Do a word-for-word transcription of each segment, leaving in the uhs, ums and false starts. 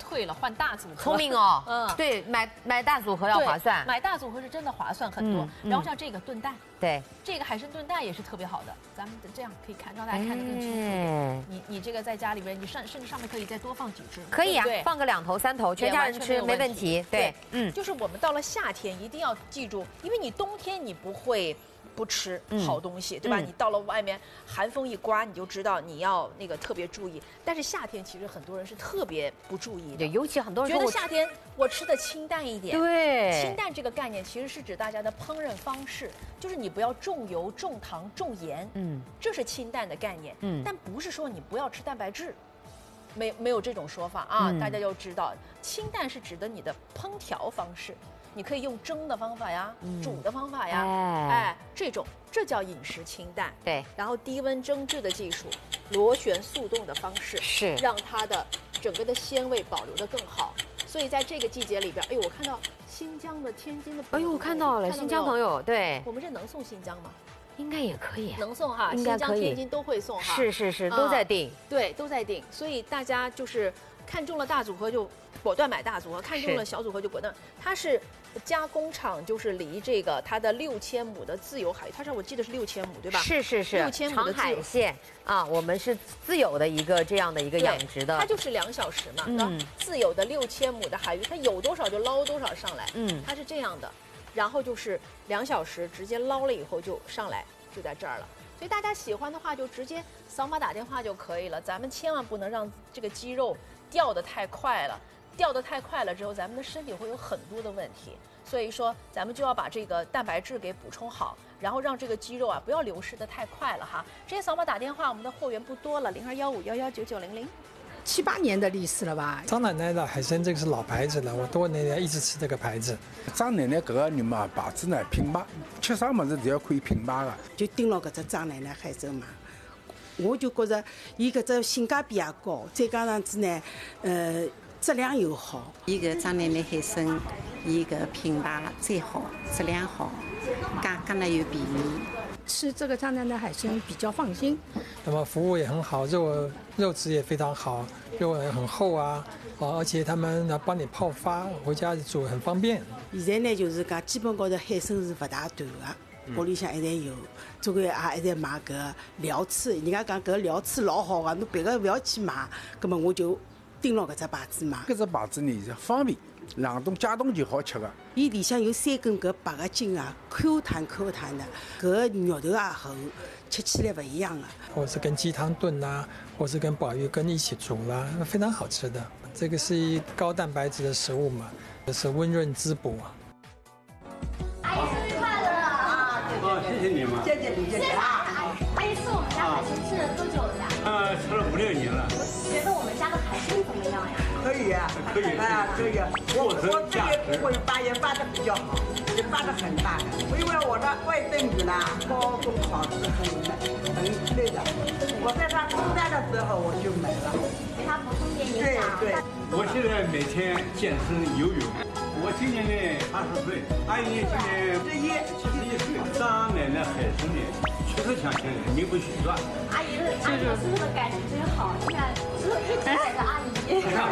退了，换大组合。 聪明哦， 嗯， 对，买买大组合要划算， 买大组合是真的划算很多。然后像这个炖蛋， 对， 这个海参炖蛋也是特别好的，咱们这样可以看，让大家看得更清楚一点。你你这个在家里边，你上甚至上面可以再多放几只， 可以啊，放个两头三头，全家人吃没问题。对， 嗯，就是我们到了夏天一定要记住，因为你冬天你不会。不吃好东西，对吧？你到了外面，寒风一刮，你就知道你要那个特别注意。但是夏天其实很多人是特别不注意的， 对，尤其很多人觉得夏天我吃的清淡一点。 对， 清淡这个概念其实是指大家的烹饪方式，就是你不要重油、重糖、重盐，嗯，这是清淡的概念。嗯，但不是说你不要吃蛋白质，没没有这种说法啊。大家要知道，清淡是指的你的烹调方式。你可以用蒸的方法呀，嗯、煮的方法呀，哎, 哎，这种这叫饮食清淡。 对， 然后低温蒸制的技术，螺旋速冻的方式， 是让它的整个的鲜味保留得更好。所以在这个季节里边，哎呦，我看到新疆的、天津的朋友， 哎呦，我看到了新疆朋友，对， 我们这能送新疆吗？ 应该也可以， 能送哈， 应该可以， 新疆、天津都会送哈。 是是是，都在订、 嗯，对，都在订。所以大家就是看中了大组合就果断买大组合，看中了小组合就果断。它是。加工厂就是离这个它的六千亩的自由海域，它是我记得是六千亩对吧？ 是是是， 六千亩的海线啊，我们是自有的一个这样的一个养殖的， 它就是两小时嘛，嗯，自有的六千亩的海域，它有多少就捞多少上来，嗯，它是这样的，然后就是两小时直接捞了以后就上来，就在这儿了。所以大家喜欢的话就直接扫码打电话就可以了，咱们千万不能让这个鸡肉掉得太快了。掉得太快了之后，咱们的身体会有很多的问题，所以说咱们就要把这个蛋白质给补充好，然后让这个鸡肉啊不要流失的太快了哈。直接扫码打电话，我们的货源不多了，零二幺五幺幺九九零零。 七八年的历史了吧？ 张奶奶的海参这个是老牌子了，我多年来一直吃这个牌子。 张奶奶搿个人嘛，牌子呢品牌，吃啥么子都要看品牌的。 就盯牢搿只张奶奶海参嘛，我就觉着伊搿只性价比也高，再加上子呢，呃。质量又好， 一个张奶奶海参，一个品牌最好，质量好，价格呢又便宜。 吃这个张奶奶海参比较放心。 那么服务也很好，肉肉质也非常好，肉也很厚啊，哦，而且他们呢帮你泡发，回家煮很方便。 现在呢就是讲基本高头海参是不大断的，屋里向一直有，这个也一直买搿料翅，人家讲搿料翅老好个，侬别个不要去买，葛么我就。盯牢搿只牌子嘛， 搿只牌子呢是方便，冷冻解冻就好吃个。 伊里向有三根搿白个筋啊 ，Q 弹 Q 弹的，搿肉头也厚，吃起来不一样啊。 或是跟鸡汤炖啦，或是跟宝玉羹一起煮啦，非常好吃的。这个是一高蛋白质的食物嘛，是温润滋补啊。 阿姨生日快乐啊！ 哦，谢谢你们， 谢谢你，谢谢啊！阿姨吃我们家海参吃了多久了呀？ 呃，吃了五六年了。 觉得我们家的海参怎么样呀？ 可以啊，可以啊，可以。我我这也我发也发的比较好，也发的很大的。因为我的外孙女呢，高中考试很很那个，我在她初三的时候我就买了， 给她补充点营养。 对对。我现在每天健身游泳。我今年呢二十岁，阿姨今年十一七十一岁。张奶奶海参呢，确实像现在名不虚传。 阿姨的阿姨师傅的感情真好，现在只有一直我的阿姨。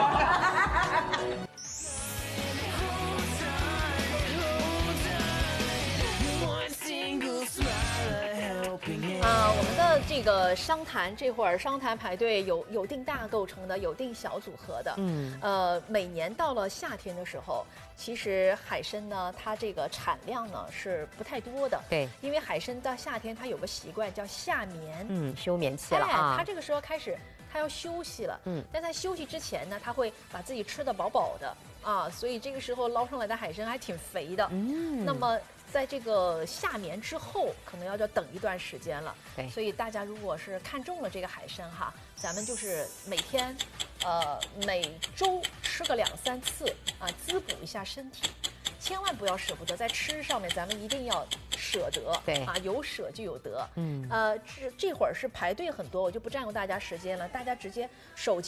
啊，我们的这个商谈这会儿商谈排队有有定大构成的，有定小组合的。嗯，呃，每年到了夏天的时候，其实海参呢，它这个产量呢是不太多的。 对， 因为海参到夏天它有个习惯叫夏眠， 嗯，休眠期了啊。 哎，它这个时候开始它要休息了。嗯，但在休息之前呢，它会把自己吃得饱饱的啊，所以这个时候捞上来的海参还挺肥的。嗯，那么。在这个夏眠之后，可能要要等一段时间了。 对， 所以大家如果是看中了这个海参哈，咱们就是每天，呃，每周吃个两三次啊，滋补一下身体。千万不要舍不得，在吃上面咱们一定要舍得。 对啊，有舍就有得。嗯，呃，这这会儿是排队很多，我就不占用大家时间了，大家直接手机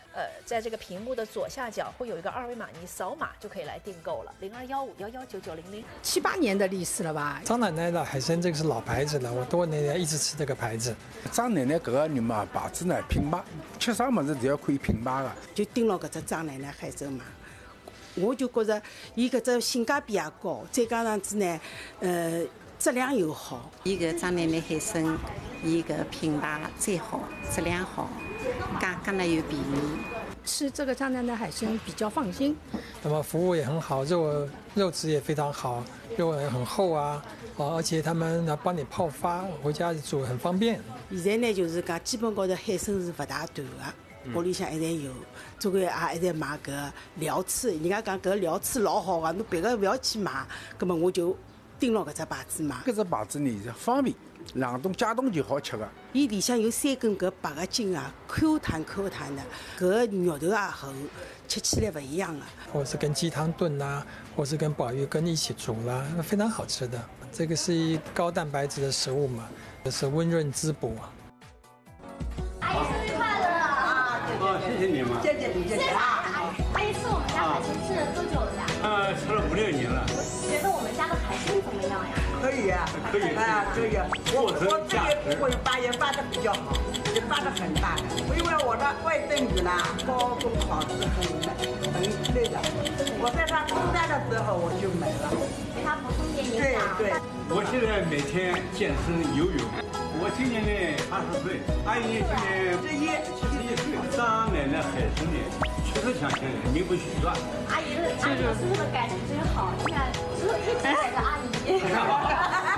呃，在这个屏幕的左下角会有一个二维码，你扫码就可以来订购了，零二幺五幺幺九九零零。 七八年的历史了吧？ 张奶奶的海参这个是老牌子了，我多年来一直吃这个牌子。 张奶奶搿个肉嘛，牌子呢品牌，吃啥物事侪要看品牌的。 就盯牢搿只张奶奶海参嘛，我就觉着伊搿只性价比也高，再加上子呢，呃，质量又好。 伊个张奶奶海参，伊个品牌最好，质量好，价格呢又便宜。 吃这个张奶奶海参比较放心。 那么服务也很好，肉肉质也非常好，肉也很厚啊，啊，而且他们呢帮你泡发，回家煮很方便。 现在呢就是讲基本高头海参是勿大断的，屋里向一直有，总归也一直买搿料翅，人家讲搿料翅老好个，侬别个勿要去买，葛末我就盯牢搿只牌子买。 搿只牌子呢是方便，冷冻解冻就好吃个。 伊里向有三根搿白个筋啊，Q 弹 Q 弹的，搿个肉头也厚，吃起来勿一样的。 或是跟鸡汤炖啦，或是跟宝玉羹一起煮啦，非常好吃的。这个是一高蛋白质的食物嘛，是温润滋补啊。 阿姨生日快乐啊！ 哦，谢谢你们。 谢谢你，谢谢啊！ 阿姨吃我们家海参吃了多久了呀？ 呃，吃了五六年了。 觉得我们家的海参怎么样呀？ 可以啊， 可以， 啊，可以。我我自己会发也发的比较好，也发的很大的。因为我的外甥女呢，高中考试很很那个，我在她初三的时候我就没了。 给她补充点营对养。 对。 我现在每天健身游泳。我今年呢八十岁，阿姨今年十一七十一岁。张奶奶海参呢，确实像现在名不虚传。 阿姨的阿姨师傅的感情真好，你看，师傅一直带着阿姨。